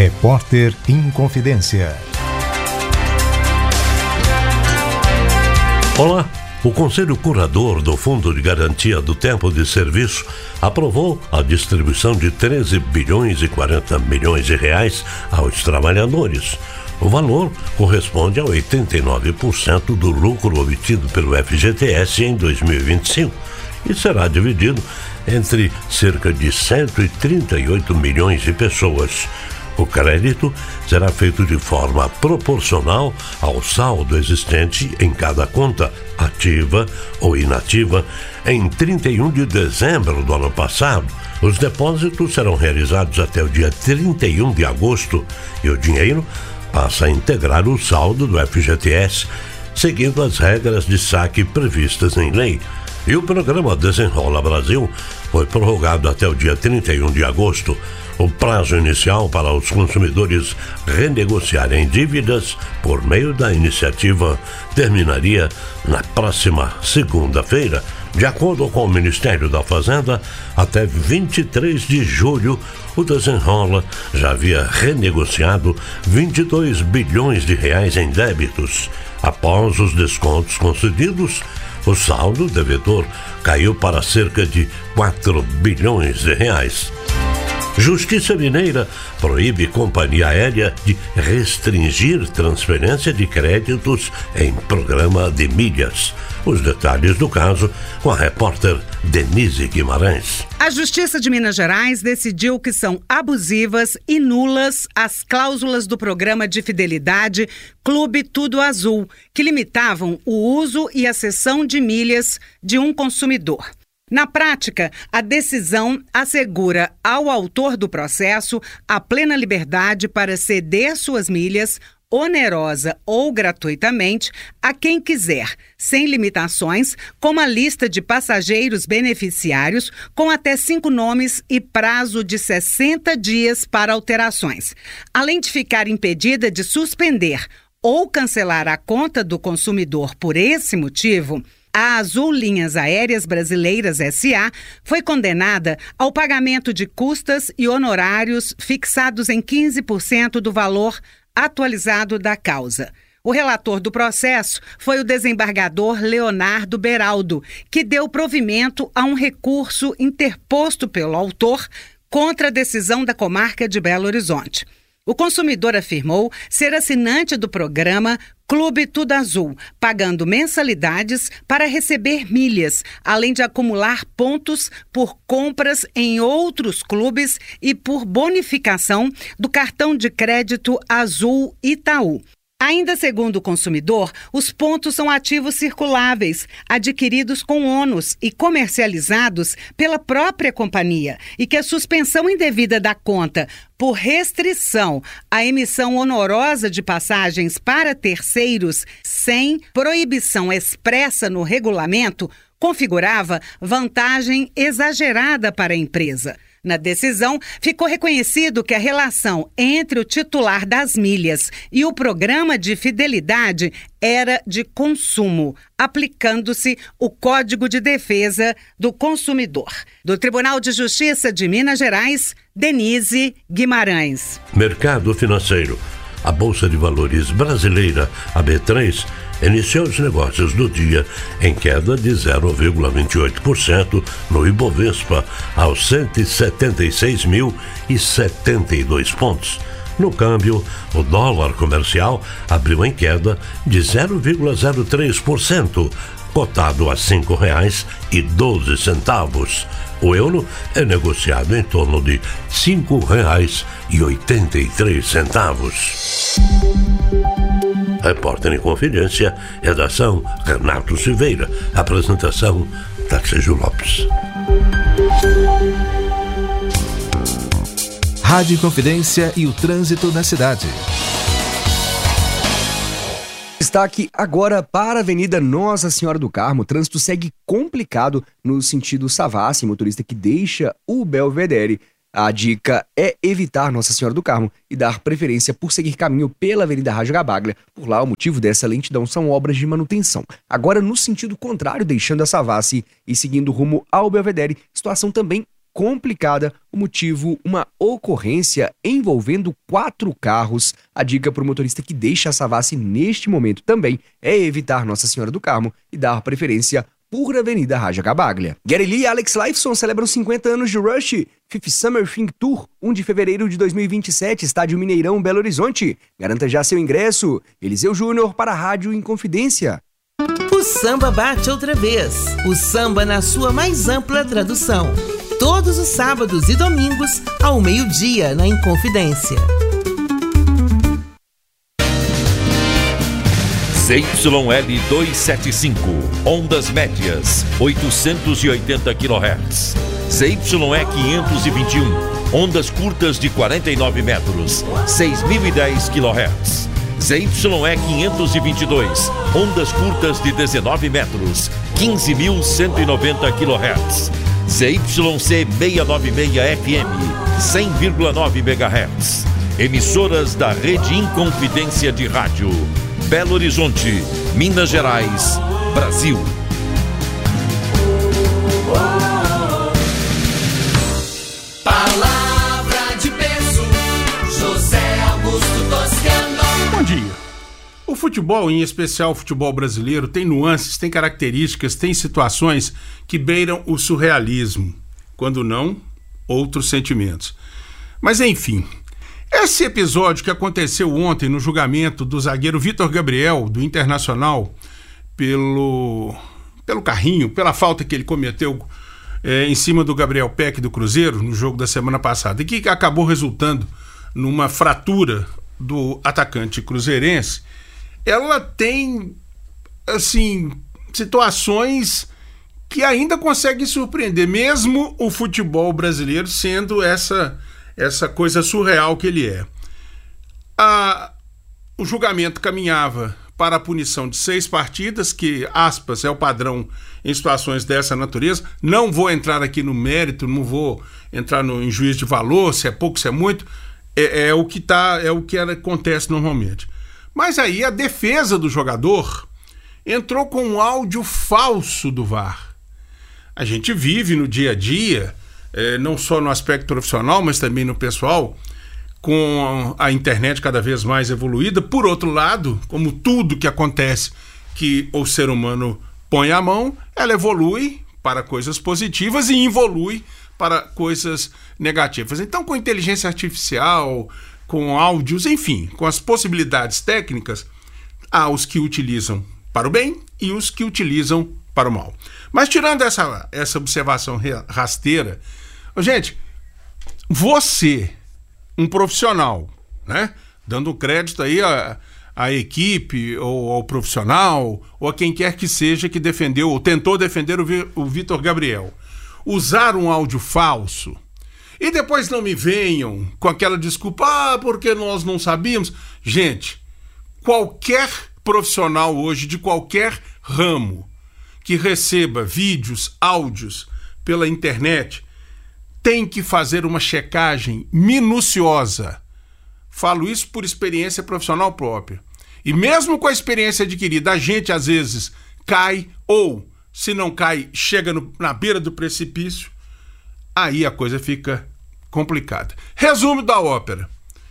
Repórter Inconfidência. Olá, o Conselho Curador do Fundo de Garantia do Tempo de Serviço aprovou a distribuição de 13 bilhões e 40 milhões de reais aos trabalhadores. O valor corresponde a 89% do lucro obtido pelo FGTS em 2025 e será dividido entre cerca de 138 milhões de pessoas. O crédito será feito de forma proporcional ao saldo existente em cada conta, ativa ou inativa, em 31 de dezembro do ano passado. Os depósitos serão realizados até o dia 31 de agosto e o dinheiro passa a integrar o saldo do FGTS, seguindo as regras de saque previstas em lei. E o programa Desenrola Brasil foi prorrogado até o dia 31 de agosto. O prazo inicial para os consumidores renegociarem dívidas por meio da iniciativa terminaria na próxima segunda-feira. De acordo com o Ministério da Fazenda, até 23 de julho, o Desenrola já havia renegociado 22 bilhões de reais em débitos. Após os descontos concedidos, o saldo devedor caiu para cerca de 4 bilhões de reais. Justiça Mineira proíbe companhia aérea de restringir transferência de créditos em programa de milhas. Os detalhes do caso com a repórter Denise Guimarães. A Justiça de Minas Gerais decidiu que são abusivas e nulas as cláusulas do programa de fidelidade Clube Tudo Azul, que limitavam o uso e a cessão de milhas de um consumidor. Na prática, a decisão assegura ao autor do processo a plena liberdade para ceder suas milhas, onerosa ou gratuitamente, a quem quiser, sem limitações, com uma lista de passageiros beneficiários com até 5 nomes e prazo de 60 dias para alterações, além de ficar impedida de suspender ou cancelar a conta do consumidor por esse motivo. A Azul Linhas Aéreas Brasileiras S.A. foi condenada ao pagamento de custas e honorários fixados em 15% do valor atualizado da causa. O relator do processo foi o desembargador Leonardo Beraldo, que deu provimento a um recurso interposto pelo autor contra a decisão da comarca de Belo Horizonte. O consumidor afirmou ser assinante do programa Clube Tudo Azul, pagando mensalidades para receber milhas, além de acumular pontos por compras em outros clubes e por bonificação do cartão de crédito Azul Itaú. Ainda segundo o consumidor, os pontos são ativos circuláveis, adquiridos com ônus e comercializados pela própria companhia, e que a suspensão indevida da conta por restrição à emissão onorosa de passagens para terceiros sem proibição expressa no regulamento configurava vantagem exagerada para a empresa. Na decisão, ficou reconhecido que a relação entre o titular das milhas e o programa de fidelidade era de consumo, aplicando-se o Código de Defesa do Consumidor. Do Tribunal de Justiça de Minas Gerais, Denise Guimarães. Mercado financeiro. A Bolsa de Valores brasileira, a B3, iniciou os negócios do dia em queda de 0,28% no Ibovespa, aos 176.072 pontos. No câmbio, o dólar comercial abriu em queda de 0,03%, cotado a R$ 5,12. O euro é negociado em torno de R$ 5,83. Repórter em Confidência, redação Renato Silveira, apresentação Tarcísio Lopes. Rádio Confidência e o trânsito na cidade. Destaque agora para a Avenida Nossa Senhora do Carmo. O trânsito segue complicado no sentido Savassi, motorista que deixa o Belvedere. A dica é evitar Nossa Senhora do Carmo e dar preferência por seguir caminho pela Avenida Rádio Gabaglia. Por lá, o motivo dessa lentidão são obras de manutenção. Agora, no sentido contrário, deixando a Savassi e seguindo rumo ao Belvedere, situação também complicada, o motivo, uma ocorrência envolvendo 4 carros. A dica para o motorista que deixa a Savassi neste momento também é evitar Nossa Senhora do Carmo e dar preferência por Avenida Raja Gabaglia. Gary Lee e Alex Lifeson celebram 50 anos de Rush. Fifth Summer Think Tour, 1 de fevereiro de 2027, Estádio Mineirão, Belo Horizonte. Garanta já seu ingresso. Eliseu Júnior para a Rádio Inconfidência. O samba bate outra vez. O samba na sua mais ampla tradução. Todos os sábados e domingos, ao meio-dia, na Inconfidência. ZYL 275, ondas médias, 880 kHz. ZYE 521, ondas curtas de 49 metros, 6.010 kHz. ZYE 522, ondas curtas de 19 metros, 15.190 kHz. ZYC 696 FM, 100,9 MHz. Emissoras da Rede Inconfidência de Rádio. Belo Horizonte, Minas Gerais, Brasil. Palavra de peso, José Augusto Toscano. Bom dia. O futebol, em especial o futebol brasileiro, tem nuances, tem características, tem situações que beiram o surrealismo. Quando não, outros sentimentos. Mas enfim... Esse episódio que aconteceu ontem no julgamento do zagueiro Vitor Gabriel, do Internacional, pelo carrinho, pela falta que ele cometeu em cima do Gabriel Peck do Cruzeiro, no jogo da semana passada, e que acabou resultando numa fratura do atacante cruzeirense, ela tem, assim, situações que ainda conseguem surpreender, mesmo o futebol brasileiro sendo essa coisa surreal que ele é. O julgamento caminhava para a punição de 6 partidas, que, aspas, é o padrão em situações dessa natureza. Não vou entrar aqui no mérito, não vou entrar em juízo de valor, se é pouco, se é muito. É o que acontece normalmente. Mas aí a defesa do jogador entrou com um áudio falso do VAR. A gente vive no dia a dia... não só no aspecto profissional, mas também no pessoal, com a internet cada vez mais evoluída. Por outro lado, como tudo que acontece que o ser humano põe a mão, ela evolui para coisas positivas e involui para coisas negativas. Então, com inteligência artificial, com áudios, enfim, com as possibilidades técnicas, há os que utilizam para o bem e os que utilizam para o mal. Mas tirando essa observação rasteira, gente, você, um profissional, né, dando crédito aí à equipe, ou ao profissional, ou a quem quer que seja que defendeu ou tentou defender o Vitor Gabriel, usar um áudio falso, e depois não me venham com aquela desculpa, porque nós não sabíamos. Gente, qualquer profissional hoje, de qualquer ramo, que receba vídeos, áudios pela internet, tem que fazer uma checagem minuciosa. Falo isso por experiência profissional própria. E mesmo com a experiência adquirida, a gente às vezes cai, ou se não cai, chega na beira do precipício, aí a coisa fica complicada. Resumo da ópera.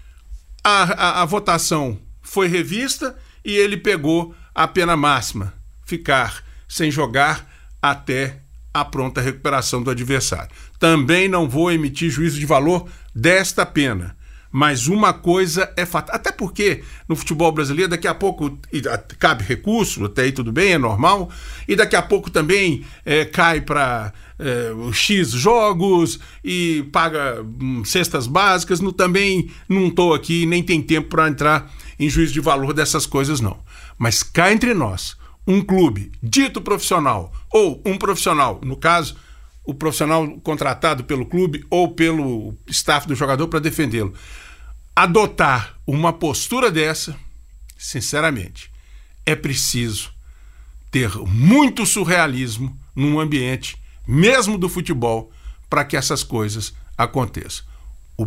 A votação foi revista e ele pegou a pena máxima, ficar sem jogar até a pronta recuperação do adversário. Também não vou emitir juízo de valor desta pena, mas uma coisa é fatal. Até porque no futebol brasileiro daqui a pouco cabe recurso, até aí tudo bem, é normal, e daqui a pouco também cai para X jogos e paga cestas básicas. Também não estou aqui, nem tem tempo para entrar em juízo de valor dessas coisas não. Mas cá entre nós, um clube dito profissional, ou um profissional, no caso, o profissional contratado pelo clube ou pelo staff do jogador para defendê-lo, adotar uma postura dessa, sinceramente, é preciso ter muito surrealismo num ambiente, mesmo do futebol, para que essas coisas aconteçam. O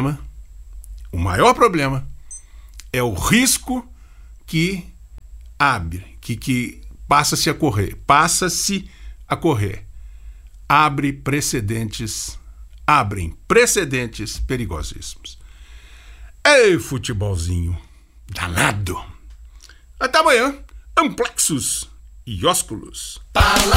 maior problema, é o risco que abre, que passa-se a correr, abre precedentes abrem precedentes perigosíssimos. Ei, futebolzinho danado. Até amanhã, amplexos e ósculos.